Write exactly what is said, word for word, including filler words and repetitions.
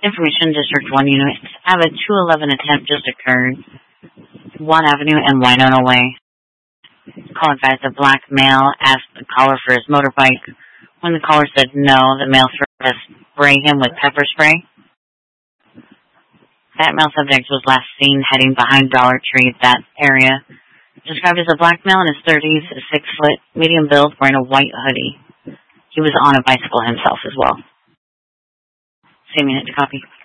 Information District one units have a two eleven attempt just occurred. one Avenue and Winona Way. Call advised a black male asked the caller for his motorbike. When the caller said no, the male threatened to spray him with pepper spray. That male subject was last seen heading behind Dollar Tree, that area. Described as a black male in his thirties, a six foot, medium build, wearing a white hoodie. He was on a bicycle himself as well. Same unit to copy.